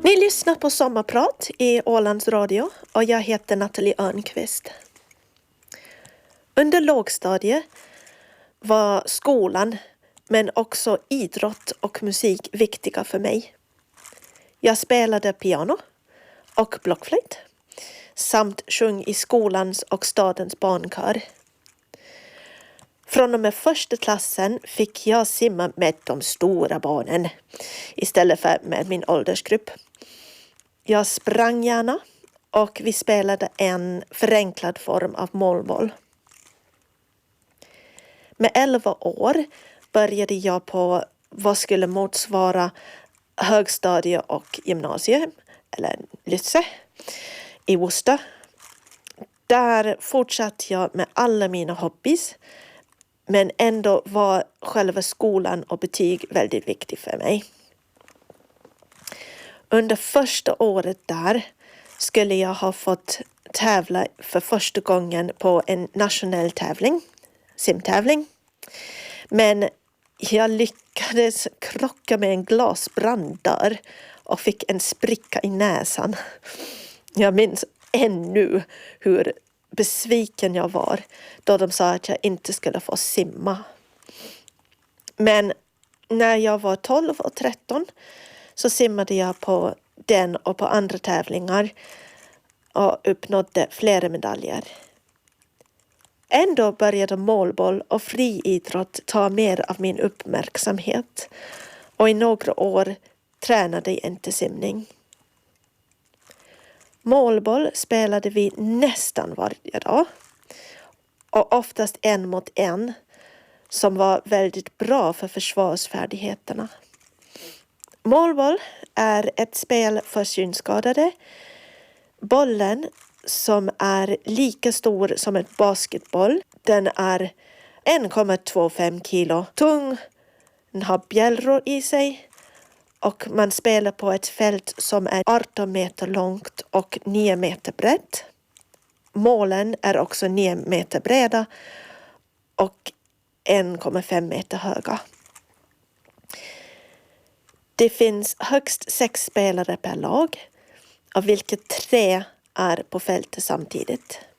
Ni lyssnar på Sommarprat i Ålands Radio och jag heter Nathalie Örnqvist. Under lågstadiet var skolan men också idrott och musik viktiga för mig. Jag spelade piano och blockflöjt samt sjöng i skolans och stadens barnkör. Från och med första klassen fick jag simma med de stora barnen istället för med min åldersgrupp. Jag sprang gärna och vi spelade en förenklad form av målboll. Med 11 år började jag på vad skulle motsvara högstadie och gymnasium, eller lycée, i Worcester. Där fortsatte jag med alla mina hobbies, men ändå var själva skolan och betyg väldigt viktigt för mig. Under första året där skulle jag ha fått tävla för första gången på en nationell tävling, simtävling. Men jag lyckades krocka med en glasbranddörr och fick en spricka i näsan. Jag minns ännu hur besviken jag var då de sa att jag inte skulle få simma. Men när jag var 12 och 13 så simmade jag på den och på andra tävlingar och uppnådde flera medaljer. Ändå började målboll och friidrott ta mer av min uppmärksamhet och i några år tränade jag inte simning. Målboll spelade vi nästan varje dag och oftast 1 mot 1 som var väldigt bra för försvarsfärdigheterna. Målboll är ett spel för synskadade. Bollen som är lika stor som en basketboll. Den är 1,25 kilo tung. Den har bjällror i sig. Och man spelar på ett fält som är 18 meter långt och 9 meter brett. Målen är också 9 meter breda och 1,5 meter höga. Det finns högst 6 spelare per lag, av vilket 3 är på fältet samtidigt.